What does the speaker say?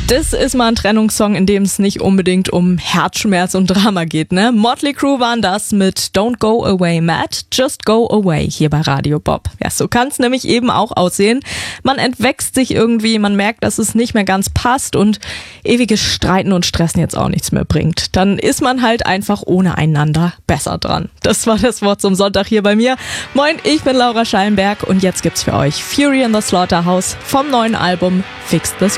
Das ist mal ein Trennungssong, in dem es nicht unbedingt um Herzschmerz und Drama geht, ne? Motley Crue waren das mit Don't Go Away Mad, Just Go Away hier bei Radio Bob. Ja, so kann es nämlich eben auch aussehen. Man entwächst sich irgendwie, man merkt, dass es nicht mehr ganz passt und ewiges Streiten und Stressen jetzt auch nichts mehr bringt. Dann ist man halt einfach ohne einander besser dran. Das war das Wort zum Sonntag hier bei mir. Moin, ich bin Laura Schallenberg und jetzt gibt's für euch Fury in the Slaughterhouse vom neuen Album Fix This